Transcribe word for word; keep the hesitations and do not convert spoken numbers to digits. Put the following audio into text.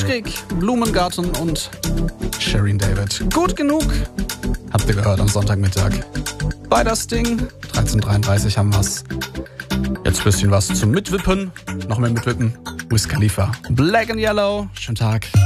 Lyrik, Blumengarten und Shirin David. Gut genug, habt ihr gehört am Sonntagmittag. Bei das Ding, dreizehn Uhr dreiunddreißig haben wir's. Jetzt ein bisschen was zum Mitwippen. Noch mehr mitwippen. Wiz Khalifa. Black and Yellow. Schönen Tag.